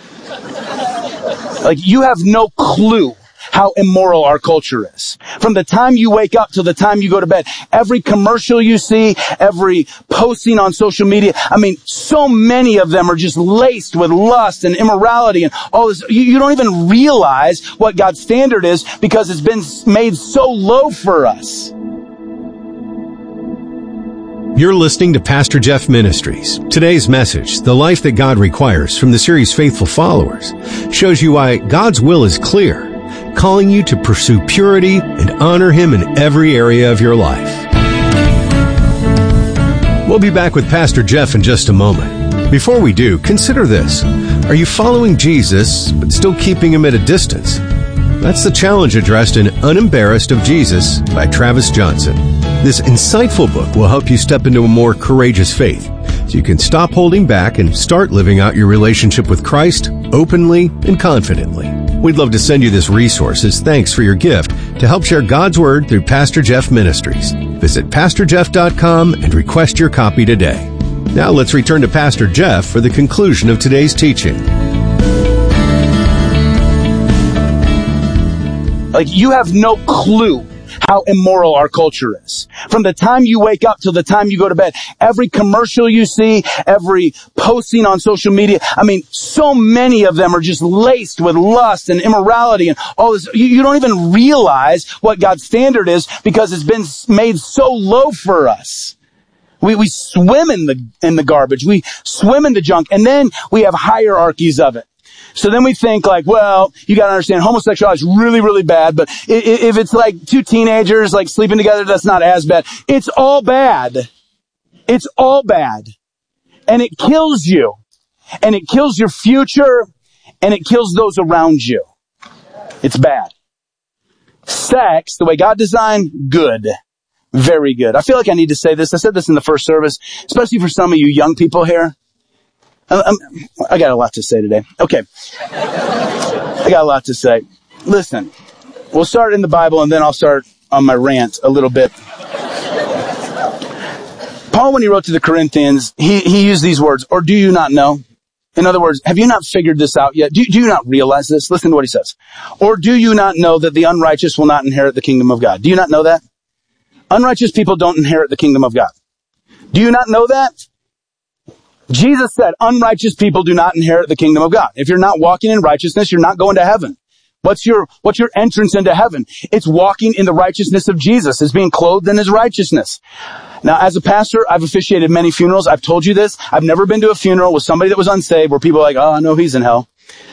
[SPEAKER 15] Like, you have no clue how immoral our culture is. From the time you wake up till the time you go to bed, every commercial you see, every posting on social media, I mean, so many of them are just laced with lust and immorality and all this. You, you don't even realize what God's standard is because it's been made so low for us.
[SPEAKER 14] You're listening to Pastor Jeff Ministries. Today's message, The Life That God Requires, from the series Faithful Followers, shows you why God's will is clear, calling you to pursue purity and honor Him in every area of your life. We'll be back with Pastor Jeff in just a moment. Before we do, consider this. Are you following Jesus, but still keeping Him at a distance? That's the challenge addressed in Unembarrassed of Jesus by Travis Johnson. This insightful book will help you step into a more courageous faith so you can stop holding back and start living out your relationship with Christ openly and confidently. We'd love to send you this resource as thanks for your gift to help share God's Word through Pastor Jeff Ministries. Visit pastor jeff dot com and request your copy today. Now let's return to Pastor Jeff for the conclusion of today's teaching.
[SPEAKER 15] Like, you have no clue how immoral our culture is. From the time you wake up till the time you go to bed, every commercial you see, every posting on social media, I mean, so many of them are just laced with lust and immorality and all this. You, you don't even realize what God's standard is because it's been made so low for us. We, we swim in the, in the garbage. We swim in the junk, and then we have hierarchies of it. So then we think like, well, you gotta understand homosexuality is really, really bad, but if it's like two teenagers like sleeping together, that's not as bad. It's all bad. It's all bad. And it kills you. And it kills your future, and it kills those around you. It's bad. Sex, the way God designed, good. Very good. I feel like I need to say this. I said this in the first service, especially for some of you young people here. I'm, I got a lot to say today. Okay. I got a lot to say. Listen, we'll start in the Bible and then I'll start on my rant a little bit. Paul, when he wrote to the Corinthians, he, he used these words, or do you not know? In other words, have you not figured this out yet? Do, do you not realize this? Listen to what he says. Or do you not know that the unrighteous will not inherit the kingdom of God? Do you not know that? Unrighteous people don't inherit the kingdom of God. Do you not know that? Jesus said, unrighteous people do not inherit the kingdom of God. If you're not walking in righteousness, you're not going to heaven. What's your, what's your entrance into heaven? It's walking in the righteousness of Jesus. It's being clothed in his righteousness. Now, as a pastor, I've officiated many funerals. I've told you this. I've never been to a funeral with somebody that was unsaved where people are like, oh, I know he's in hell.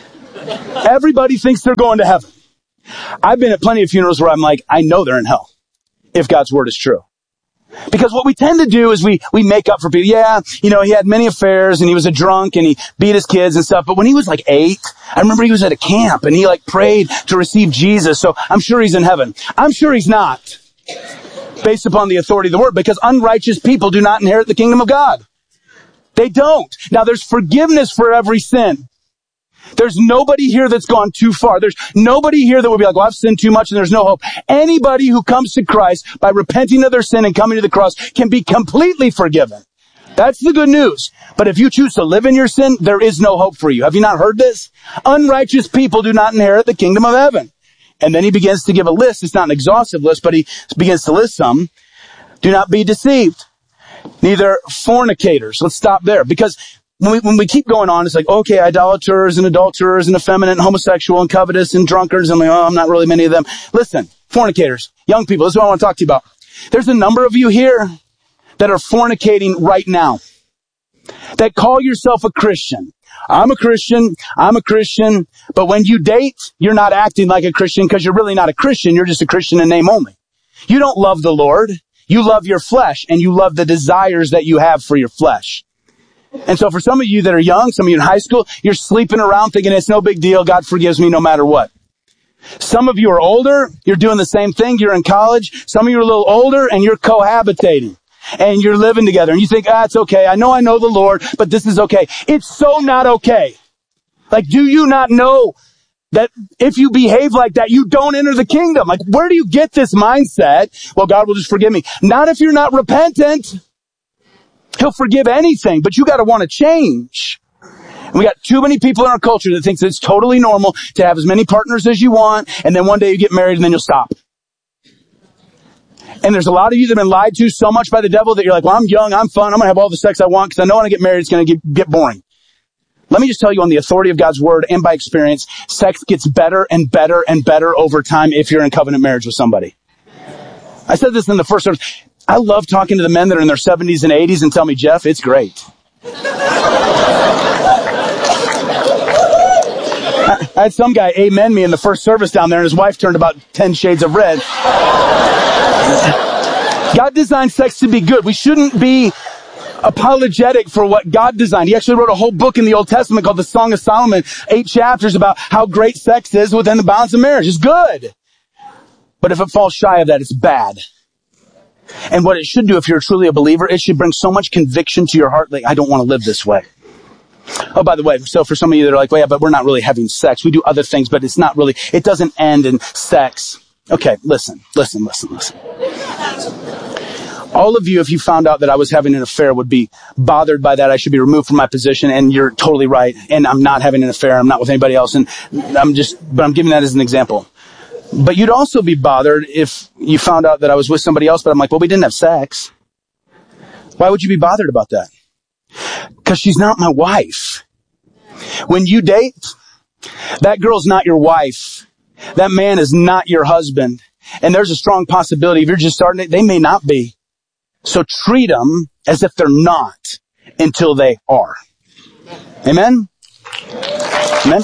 [SPEAKER 15] Everybody thinks they're going to heaven. I've been at plenty of funerals where I'm like, I know they're in hell, if God's word is true. Because what we tend to do is we, we make up for people. Yeah, you know, he had many affairs and he was a drunk and he beat his kids and stuff. But when he was like eight, I remember he was at a camp and he like prayed to receive Jesus. So I'm sure he's in heaven. I'm sure he's not, based upon the authority of the word, because unrighteous people do not inherit the kingdom of God. They don't. Now there's forgiveness for every sin. There's nobody here that's gone too far. There's nobody here that would be like, well, I've sinned too much and there's no hope. Anybody who comes to Christ by repenting of their sin and coming to the cross can be completely forgiven. That's the good news. But if you choose to live in your sin, there is no hope for you. Have you not heard this? Unrighteous people do not inherit the kingdom of heaven. And then he begins to give a list. It's not an exhaustive list, but he begins to list some. Do not be deceived. Neither fornicators. Let's stop there. Because When we, when we keep going on, it's like, okay, idolaters and adulterers and effeminate and homosexual and covetous and drunkards. I'm like, oh, I'm not really many of them. Listen, fornicators, young people, this is what I want to talk to you about. There's a number of you here that are fornicating right now, that call yourself a Christian. I'm a Christian. I'm a Christian. But when you date, you're not acting like a Christian because you're really not a Christian. You're just a Christian in name only. You don't love the Lord. You love your flesh and you love the desires that you have for your flesh. And so for some of you that are young, some of you in high school, you're sleeping around thinking it's no big deal. God forgives me no matter what. Some of you are older. You're doing the same thing. You're in college. Some of you are a little older and you're cohabitating and you're living together and you think, ah, it's okay. I know I know the Lord, but this is okay. It's so not okay. Like, do you not know that if you behave like that, you don't enter the kingdom? Like, where do you get this mindset? Well, God will just forgive me. Not if you're not repentant. He'll forgive anything, but you got to want to change. And we got too many people in our culture that thinks it's totally normal to have as many partners as you want, and then one day you get married and then you'll stop. And there's a lot of you that have been lied to so much by the devil that you're like, well, I'm young, I'm fun, I'm going to have all the sex I want because I know when I get married it's going to get, get boring. Let me just tell you on the authority of God's word and by experience, sex gets better and better and better over time if you're in covenant marriage with somebody. I said this in the first service. I love talking to the men that are in their seventies and eighties and tell me, Jeff, it's great. I had some guy amen me in the first service down there and his wife turned about ten shades of red. God designed sex to be good. We shouldn't be apologetic for what God designed. He actually wrote a whole book in the Old Testament called the Song of Solomon, eight chapters about how great sex is within the bounds of marriage. It's good. But if it falls shy of that, it's bad. And what it should do if you're truly a believer, it should bring so much conviction to your heart, like, I don't want to live this way. Oh, by the way, so for some of you that are like, well, yeah, but we're not really having sex. We do other things, but it's not really, it doesn't end in sex. Okay, listen, listen, listen, listen. All of you, if you found out that I was having an affair, would be bothered by that. I should be removed from my position, and you're totally right. And I'm not having an affair. I'm not with anybody else. And I'm just, but I'm giving that as an example. But you'd also be bothered if you found out that I was with somebody else, but I'm like, well, we didn't have sex. Why would you be bothered about that? Because she's not my wife. When you date, that girl's not your wife. That man is not your husband. And there's a strong possibility if you're just starting it, they may not be. So treat them as if they're not until they are. Amen? Amen?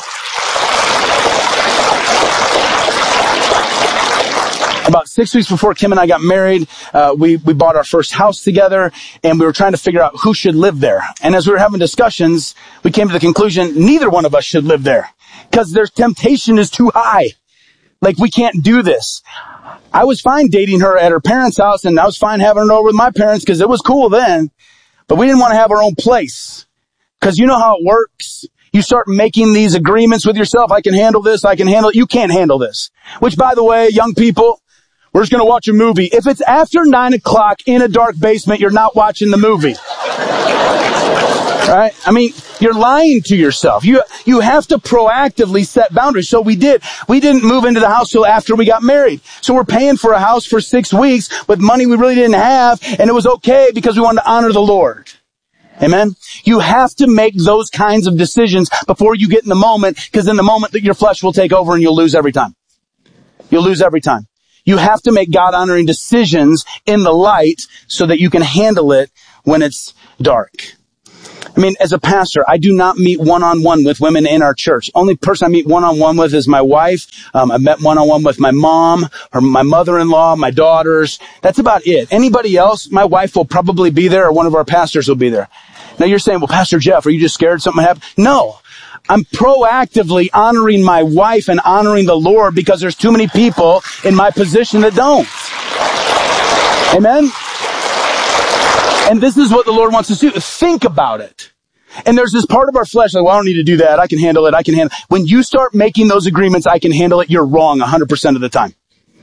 [SPEAKER 15] About six weeks before Kim and I got married, uh, we, we bought our first house together, and we were trying to figure out who should live there. And as we were having discussions, we came to the conclusion neither one of us should live there because their temptation is too high. Like, we can't do this. I was fine dating her at her parents' house, and I was fine having her over with my parents because it was cool then. But we didn't want to have our own place because you know how it works. You start making these agreements with yourself. I can handle this. I can handle it. You can't handle this. Which, by the way, young people, We're just going to watch a movie. If it's after nine o'clock in a dark basement, you're not watching the movie. Right? I mean, you're lying to yourself. You, you have to proactively set boundaries. So we did. We didn't move into the house till after we got married. So we're paying for a house for six weeks with money we really didn't have. And it was okay because we wanted to honor the Lord. Amen. You have to make those kinds of decisions before you get in the moment, because in the moment that your flesh will take over and you'll lose every time. You'll lose every time. You have to make God-honoring decisions in the light so that you can handle it when it's dark. I mean, as a pastor, I do not meet one-on-one with women in our church. Only person I meet one-on-one with is my wife. Um, I met one-on-one with my mom, or my mother-in-law, my daughters. That's about it. Anybody else, my wife will probably be there, or one of our pastors will be there. Now you're saying, well, Pastor Jeff, are you just scared something happened? No. I'm proactively honoring my wife and honoring the Lord because there's too many people in my position that don't. Amen? And this is what the Lord wants us to do. Think about it. And there's this part of our flesh like, well, I don't need to do that. I can handle it. I can handle it. When you start making those agreements, I can handle it, you're wrong one hundred percent of the time.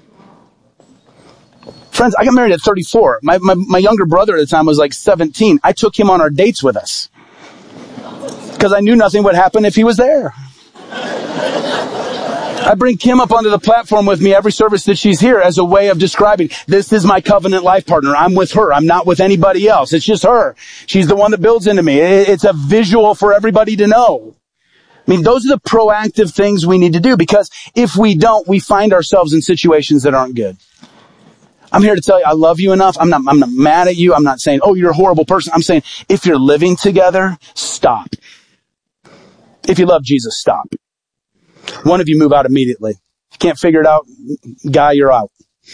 [SPEAKER 15] Friends, I got married at thirty-four. My, my, my younger brother at the time was like seventeen. I took him on our dates with us because I knew nothing would happen if he was there. I bring Kim up onto the platform with me every service that she's here as a way of describing, this is my covenant life partner. I'm with her. I'm not with anybody else. It's just her. She's the one that builds into me. It's a visual for everybody to know. I mean, those are the proactive things we need to do, because if we don't, we find ourselves in situations that aren't good. I'm here to tell you, I love you enough. I'm not, I'm not mad at you. I'm not saying, oh, you're a horrible person. I'm saying, if you're living together, stop. If you love Jesus, stop. One of you move out immediately. If you can't figure it out, guy, you're out.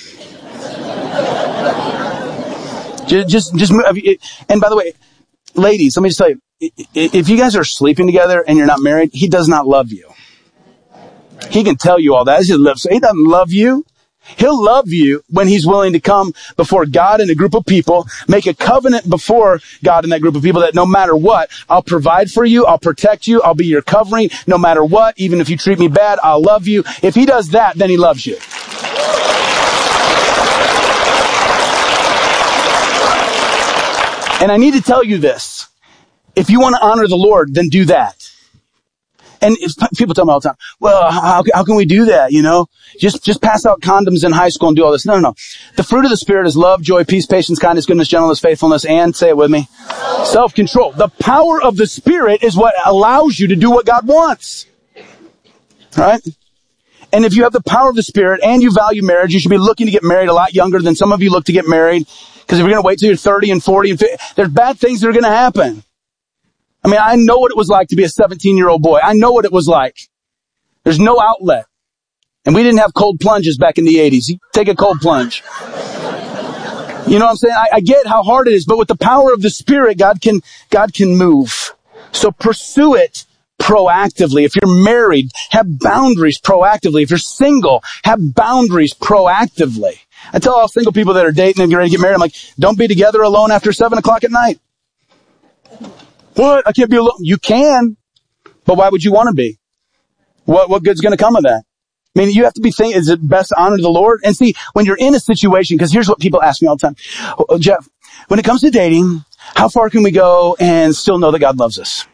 [SPEAKER 15] just, just, just move. And by the way, ladies, let me just tell you, if you guys are sleeping together and you're not married, he does not love you. He can tell you all that. He doesn't love you. He'll love you when he's willing to come before God and a group of people, make a covenant before God and that group of people that no matter what, I'll provide for you, I'll protect you, I'll be your covering, no matter what, even if you treat me bad, I'll love you. If he does that, then he loves you. And I need to tell you this. If you want to honor the Lord, then do that. And if, people tell me all the time, well, how, how can we do that? You know, just, just pass out condoms in high school and do all this. No, no, no. The fruit of the Spirit is love, joy, peace, patience, kindness, goodness, gentleness, faithfulness, and, say it with me, self-control. The power of the Spirit is what allows you to do what God wants. Right? And if you have the power of the Spirit and you value marriage, you should be looking to get married a lot younger than some of you look to get married. Because if you're going to wait till you're thirty and forty and fifty, there's bad things that are going to happen. I mean, I know what it was like to be a seventeen-year-old boy. I know what it was like. There's no outlet. And we didn't have cold plunges back in the eighties. You take a cold plunge. You know what I'm saying? I, I get how hard it is, but with the power of the Spirit, God can, God can move. So pursue it proactively. If you're married, have boundaries proactively. If you're single, have boundaries proactively. I tell all single people that are dating and get ready to get married, I'm like, don't be together alone after seven o'clock at night. What? I can't be alone. You can, but why would you want to be? What, what good's going to come of that? I mean, you have to be thinking, is it best to honor the Lord? And see, when you're in a situation, because here's what people ask me all the time. Oh, Jeff, when it comes to dating, how far can we go and still know that God loves us?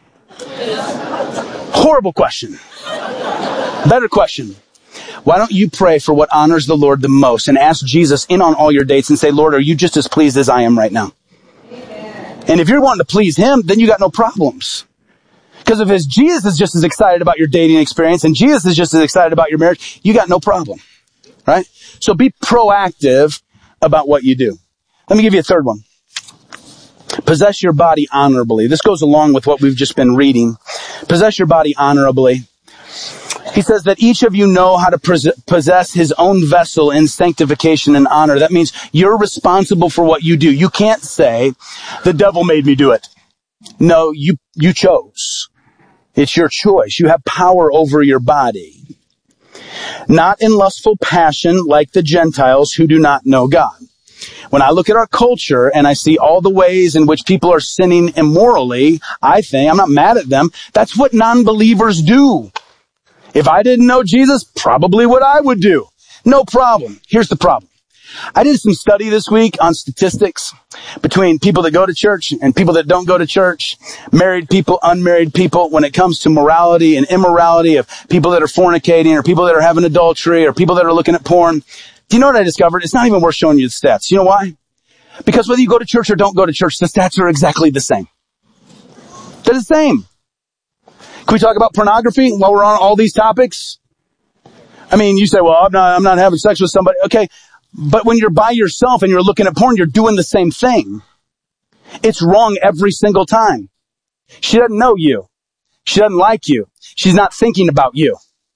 [SPEAKER 15] Horrible question. Better question. Why don't you pray for what honors the Lord the most and ask Jesus in on all your dates and say, Lord, are you just as pleased as I am right now? And if you're wanting to please him, then you got no problems. Because if his Jesus is just as excited about your dating experience and Jesus is just as excited about your marriage, you got no problem. Right? So be proactive about what you do. Let me give you a third one. Possess your body honorably. This goes along with what we've just been reading. Possess your body honorably. He says that each of you know how to possess his own vessel in sanctification and honor. That means you're responsible for what you do. You can't say, the devil made me do it. No, you, you chose. It's your choice. You have power over your body. Not in lustful passion like the Gentiles who do not know God. When I look at our culture and I see all the ways in which people are sinning immorally, I think, I'm not mad at them, that's what non-believers do. If I didn't know Jesus, probably what I would do. No problem. Here's the problem. I did some study this week on statistics between people that go to church and people that don't go to church, married people, unmarried people, when it comes to morality and immorality of people that are fornicating or people that are having adultery or people that are looking at porn. Do you know what I discovered? It's not even worth showing you the stats. You know why? Because whether you go to church or don't go to church, the stats are exactly the same. They're the same. Can we talk about pornography while we're on all these topics? I mean, you say, well, I'm not, I'm not having sex with somebody. Okay. But when you're by yourself and you're looking at porn, you're doing the same thing. It's wrong every single time. She doesn't know you. She doesn't like you. She's not thinking about you.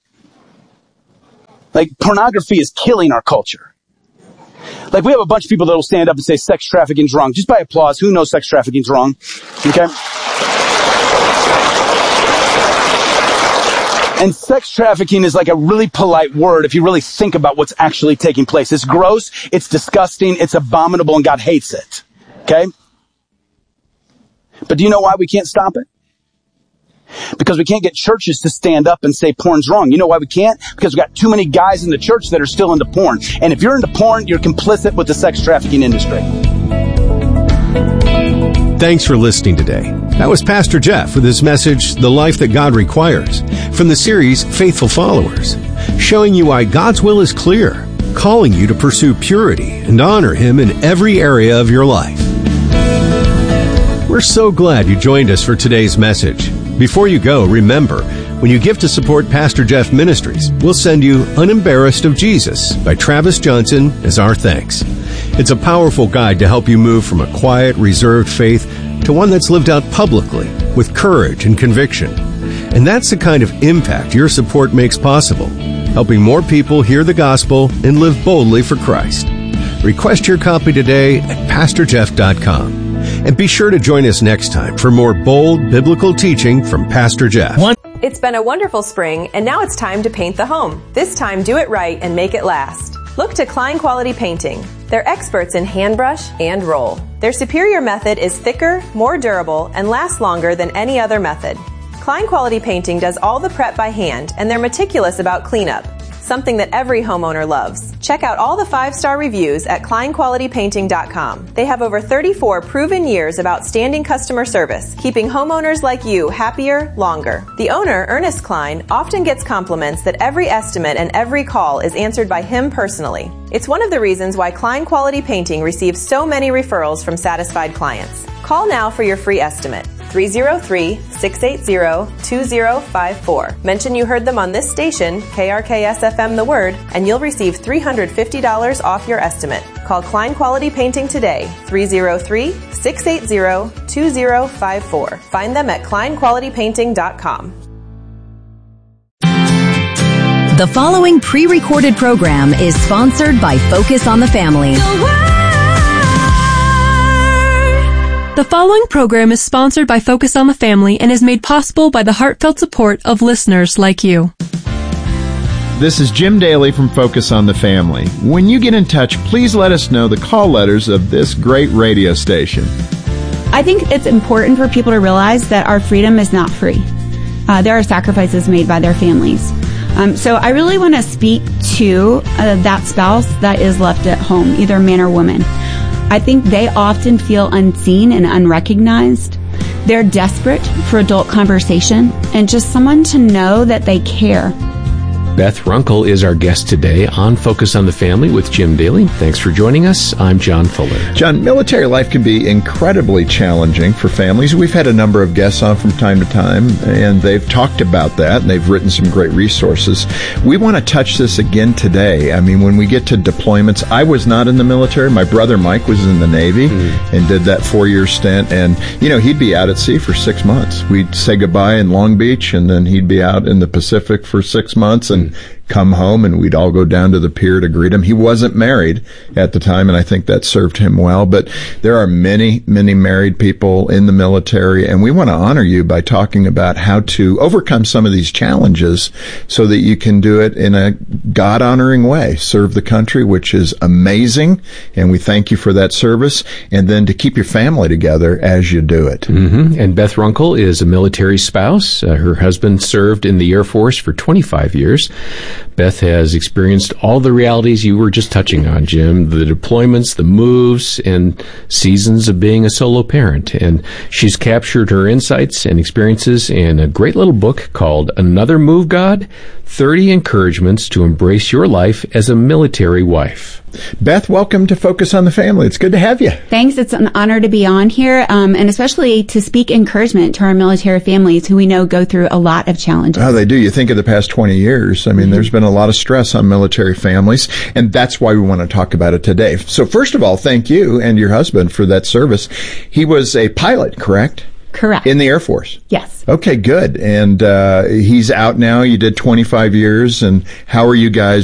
[SPEAKER 15] Like, pornography is killing our culture. Like, we have a bunch of people that will stand up and say sex trafficking's wrong. Just by applause, who knows sex trafficking's wrong? Okay? And sex trafficking is like a really polite word if you really think about what's actually taking place. It's gross, it's disgusting, it's abominable, and God hates it. Okay? But do you know why we can't stop it? Because we can't get churches to stand up and say porn's wrong. You know why we can't? Because we've got too many guys in the church that are still into porn. And if you're into porn, you're complicit with the sex trafficking industry.
[SPEAKER 14] Thanks for listening today. That was Pastor Jeff with his message, The Life That God Requires, from the series Faithful Followers, showing you why God's will is clear, calling you to pursue purity and honor Him in every area of your life. We're so glad you joined us for today's message. Before you go, remember, when you give to support Pastor Jeff Ministries, we'll send you Unembarrassed of Jesus by Travis Johnson as our thanks. It's a powerful guide to help you move from a quiet, reserved faith to one that's lived out publicly with courage and conviction. And that's the kind of impact your support makes possible, helping more people hear the gospel and live boldly for Christ. Request your copy today at pastor jeff dot com. And be sure to join us next time for more bold biblical teaching from Pastor Jeff.
[SPEAKER 16] It's been a wonderful spring, and now it's time to paint the home. This time, do it right and make it last. Look to Klein Quality Painting. They're experts in hand brush and roll. Their superior method is thicker, more durable, and lasts longer than any other method. Klein Quality Painting does all the prep by hand, and they're meticulous about cleanup, something that every homeowner loves. Check out all the five-star reviews at klein quality painting dot com. They have over thirty-four proven years of outstanding customer service, keeping homeowners like you happier longer. The owner, Ernest Klein, often gets compliments that every estimate and every call is answered by him personally. It's one of the reasons why Klein Quality Painting receives so many referrals from satisfied clients. Call now for your free estimate. three oh three, six eight zero, two oh five four. Mention you heard them on this station, K R K S F M The Word, and you'll receive three hundred fifty dollars off your estimate. Call Klein Quality Painting today, three oh three, six eight zero, two oh five four. Find them at klein quality painting dot com.
[SPEAKER 8] The following pre-recorded program is sponsored by Focus on the Family.
[SPEAKER 17] The following program is sponsored by Focus on the Family and is made possible by the heartfelt support of listeners like you.
[SPEAKER 18] This is Jim Daly from Focus on the Family. When you get in touch, please let us know the call letters of this great radio station.
[SPEAKER 19] I think it's important for people to realize that our freedom is not free. Uh, there are sacrifices made by their families. Um, so I really want to speak to uh, that spouse that is left at home, either man or woman. I think they often feel unseen and unrecognized. They're desperate for adult conversation and just someone to know that they care.
[SPEAKER 20] Beth Runkle is our guest today on Focus on the Family with Jim Daly. Thanks for joining us. I'm John Fuller.
[SPEAKER 18] John, military life can be incredibly challenging for families. We've had a number of guests on from time to time, and they've talked about that, and they've written some great resources. We want to touch this again today. I mean, when we get to deployments, I was not in the military. My brother Mike was in the Navy mm. and did that four-year stint, and, you know, he'd be out at sea for six months. We'd say goodbye in Long Beach, and then he'd be out in the Pacific for six months, and come home, and we'd all go down to the pier to greet him. He wasn't married at the time, and I think that served him well. But there are many, many married people in the military, and we want to honor you by talking about how to overcome some of these challenges so that you can do it in a God-honoring way. Serve the country, which is amazing, and we thank you for that service, and then to keep your family together as you do it.
[SPEAKER 20] Mm-hmm. And Beth Runkle is a military spouse. Uh, her husband served in the Air Force for twenty-five years. Beth has experienced all the realities you were just touching on, Jim, the deployments, the moves, and seasons of being a solo parent. And she's captured her insights and experiences in a great little book called Another Move, God, thirty Encouragements to Embrace Your Life as a Military Wife.
[SPEAKER 18] Beth, welcome to Focus on the Family. It's good to have you.
[SPEAKER 19] Thanks. It's an honor to be on here, um, and especially to speak encouragement to our military families who we know go through a lot of challenges.
[SPEAKER 18] Oh, they do. You think of the past twenty years. I mean, mm-hmm. there's been a lot of stress on military families, and that's why we want to talk about it today. So first of all, thank you and your husband for that service. He was a pilot, correct?
[SPEAKER 19] Correct.
[SPEAKER 18] In the Air Force?
[SPEAKER 19] Yes.
[SPEAKER 18] Okay, good. And uh, he's out now. You did twenty-five years, and how are you guys